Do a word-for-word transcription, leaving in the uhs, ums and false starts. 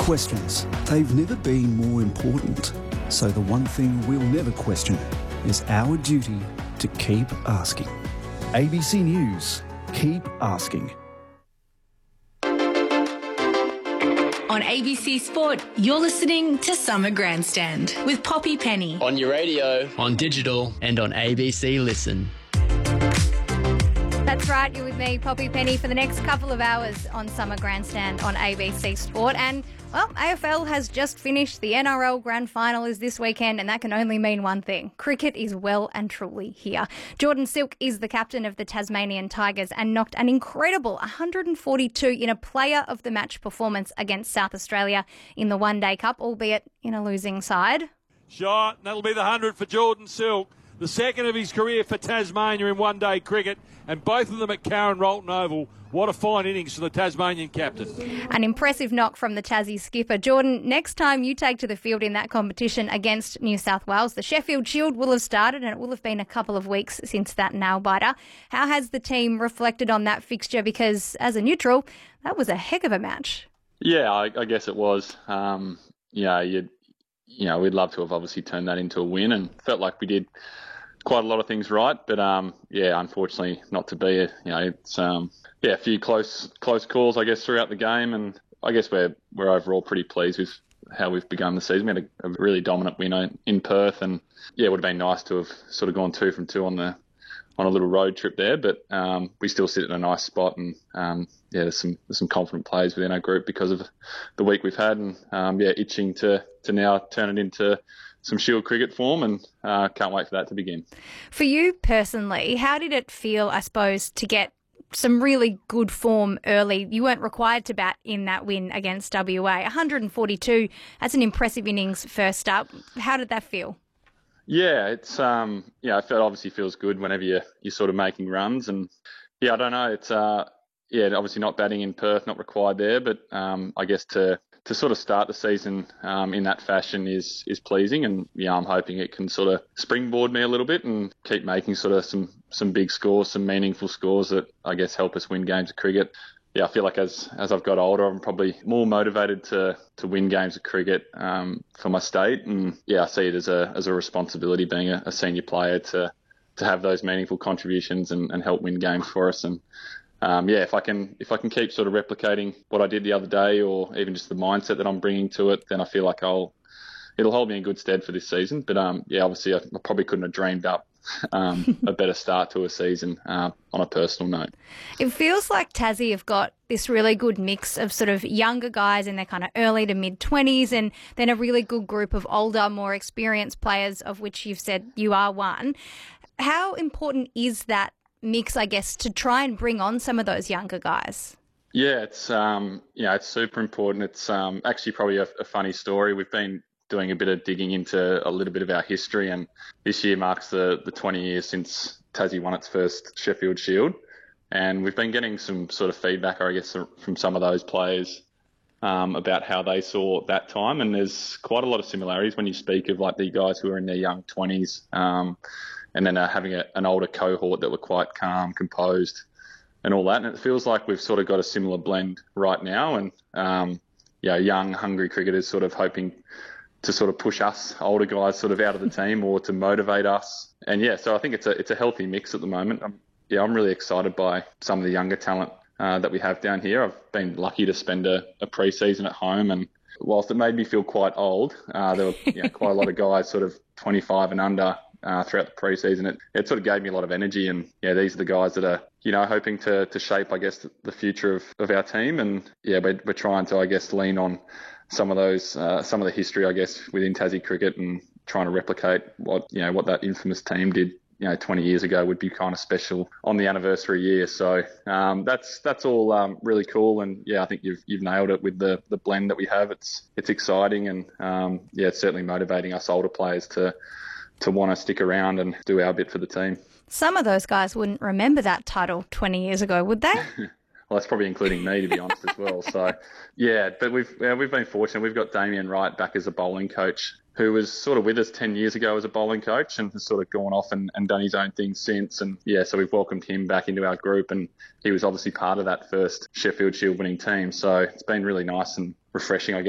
Questions. They've never been more important. So the one thing we'll never question is our duty to keep asking. A B C News. Keep asking. On A B C Sport, you're listening to Summer Grandstand with Poppy Penny. On your radio, on digital, and on A B C Listen. That's right, you're with me, Poppy Penny, for the next couple of hours on Summer Grandstand on A B C Sport. And, well, A F L has just finished. The N R L Grand Final is this weekend, and that can only mean one thing. Cricket is well and truly here. Jordan Silk is the captain of the Tasmanian Tigers and knocked an incredible one hundred forty-two in a player of the match performance against South Australia in the One Day Cup, albeit in a losing side. Shot, that'll be the one hundred for Jordan Silk. The second of his career for Tasmania in one-day cricket, and both of them at Karen Rolton Oval. What a fine innings for the Tasmanian captain. An impressive knock from the Tassie skipper. Jordan, next time you take to the field in that competition against New South Wales, the Sheffield Shield will have started, and it will have been a couple of weeks since that nail-biter. How has the team reflected on that fixture? Because as a neutral, that was a heck of a match. Yeah, I, I guess it was. Um, yeah, you'd, you know, we'd love to have obviously turned that into a win, and felt like we did quite a lot of things right, but um, yeah, unfortunately not to be. You know, it's um, yeah, a few close close calls, I guess, throughout the game, and I guess we're we're overall pretty pleased with how we've begun the season. We had a, a really dominant win in Perth, and yeah, it would have been nice to have sort of gone two from two on the on a little road trip there, but um, we still sit in a nice spot, and um, yeah, there's some there's some confident players within our group because of the week we've had, and um, yeah, itching to to now turn it into some Shield cricket form, and uh, can't wait for that to begin. For you personally, how did it feel, I suppose, to get some really good form early? You weren't required to bat in that win against W A. one hundred forty-two, that's an impressive innings first up. How did that feel? Yeah, it's um, yeah, it obviously feels good whenever you're, you're sort of making runs, and yeah, I don't know, it's uh, yeah, obviously not batting in Perth, not required there, but um, I guess to to sort of start the season um, in that fashion is is pleasing, and yeah, I'm hoping it can sort of springboard me a little bit and keep making sort of some some big scores, some meaningful scores that I guess help us win games of cricket. Yeah, I feel like as as I've got older, I'm probably more motivated to to win games of cricket um, for my state, and yeah, I see it as a as a responsibility being a, a senior player to to have those meaningful contributions and, and help win games for us. And Um, yeah, if I can if I can keep sort of replicating what I did the other day, or even just the mindset that I'm bringing to it, then I feel like I'll it'll hold me in good stead for this season. But um, yeah, obviously I, I probably couldn't have dreamed up um, a better start to a season uh, on a personal note. It feels like Tassie have got this really good mix of sort of younger guys in their kind of early to mid twenties, and then a really good group of older, more experienced players, of which you've said you are one. How important is that mix, I guess, to try and bring on some of those younger guys? Yeah, it's um, you know, it's super important. It's um, actually probably a, a funny story. We've been doing a bit of digging into a little bit of our history, and this year marks the, the twenty years since Tassie won its first Sheffield Shield, and we've been getting some sort of feedback, I guess, from some of those players um, about how they saw that time, and there's quite a lot of similarities when you speak of like the guys who are in their young twenties. Um, and then uh, having a, an older cohort that were quite calm, composed, and all that. And it feels like we've sort of got a similar blend right now. And, um, yeah, young, hungry cricketers sort of hoping to sort of push us older guys sort of out of the team or to motivate us. And, yeah, so I think it's a it's a healthy mix at the moment. I'm, yeah, I'm really excited by some of the younger talent uh, that we have down here. I've been lucky to spend a, a pre-season at home, and whilst it made me feel quite old, uh, there were you know, quite a lot of guys sort of twenty-five and under Uh, throughout the pre-season. It, it sort of gave me a lot of energy, and yeah, these are the guys that are, you know, hoping to to shape, I guess, the future of, of our team. And yeah, we're, we're trying to, I guess, lean on some of those, uh, some of the history, I guess, within Tassie cricket, and trying to replicate what, you know, what that infamous team did, you know, twenty years ago would be kind of special on the anniversary year. So um, that's that's all um, really cool, and yeah, I think you've you've nailed it with the the blend that we have. It's it's exciting, and um, yeah, it's certainly motivating us older players to. to want to stick around and do our bit for the team. Some of those guys wouldn't remember that title twenty years ago, would they? Well, that's probably including me, to be honest, as well. So, yeah, but we've yeah, we've been fortunate. We've got Damien Wright back as a bowling coach, who was sort of with us ten years ago as a bowling coach and has sort of gone off and, and done his own thing since. And, yeah, so we've welcomed him back into our group, and he was obviously part of that first Sheffield Shield winning team. So it's been really nice and refreshing, I guess,